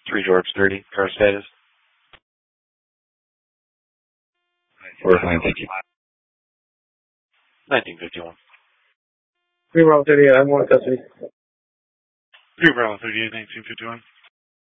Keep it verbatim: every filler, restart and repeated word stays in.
three George thirty, car status. Four fine, thank you. nineteen fifty-one. three Bravo thirty-eight, I'm more custody. three Bravo thirty-eight, nineteen fifty-one.